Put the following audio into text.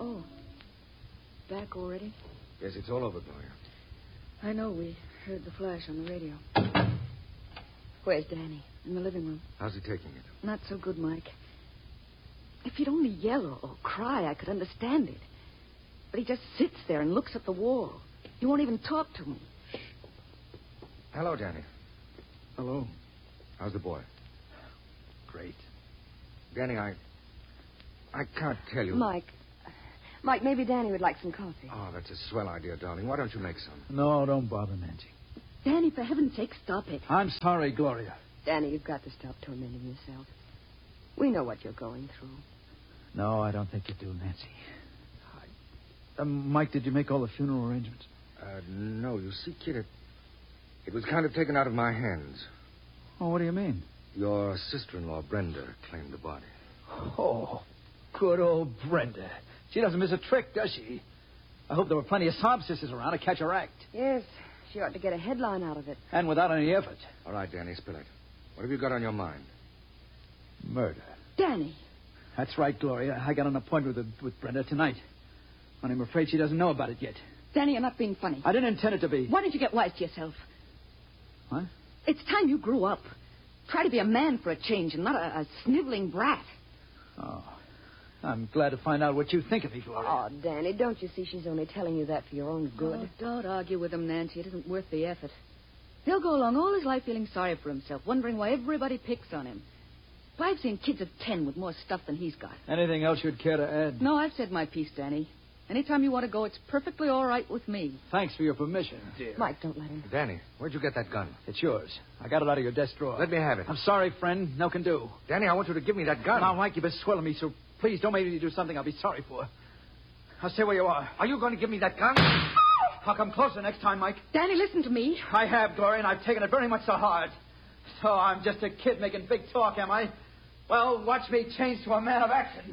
Oh. Back already? Yes, it's all over, Gloria. I know. We heard the flash on the radio. Where's Danny? In the living room. How's he taking it? Not so good, Mike. If he'd only yell or cry, I could understand it. But he just sits there and looks at the wall. He won't even talk to me. Hello, Danny. Hello. How's the boy? Great. Danny, I can't tell you. Mike, maybe Danny would like some coffee. Oh, that's a swell idea, darling. Why don't you make some? No, don't bother, Nancy. Danny, for heaven's sake, stop it. I'm sorry, Gloria. Danny, you've got to stop tormenting yourself. We know what you're going through. No, I don't think you do, Nancy. Mike, did you make all the funeral arrangements? No. You see, kid, it was kind of taken out of my hands. Oh, what do you mean? Your sister-in-law, Brenda, claimed the body. Oh, good old Brenda. She doesn't miss a trick, does she? I hope there were plenty of sob sisters around to catch her act. Yes, she ought to get a headline out of it. And without any effort. All right, Danny, spill it. What have you got on your mind? Murder. Danny. That's right, Gloria. I got an appointment with Brenda tonight. And I'm afraid she doesn't know about it yet. Danny, you're not being funny. I didn't intend it to be. Why don't you get wise to yourself? What? It's time you grew up. Try to be a man for a change and not a sniveling brat. Oh. I'm glad to find out what you think of me, Gloria. Oh, Danny, don't you see she's only telling you that for your own good? Oh, don't argue with him, Nancy. It isn't worth the effort. He'll go along all his life feeling sorry for himself, wondering why everybody picks on him. But I've seen kids of 10 with more stuff than he's got. Anything else you'd care to add? No, I've said my piece, Danny. Anytime you want to go, it's perfectly all right with me. Thanks for your permission, dear. Mike, don't let him. Danny, where'd you get that gun? It's yours. I got it out of your desk drawer. Let me have it. I'm sorry, friend. No can do. Danny, I want you to give me that gun. Now, Mike, you've been swelling me, so please don't make me do something I'll be sorry for. I'll stay where you are. Are you going to give me that gun? I'll come closer next time, Mike. Danny, listen to me. I have, Gloria, and I've taken it very much to heart. So I'm just a kid making big talk, am I? Well, watch me change to a man of action.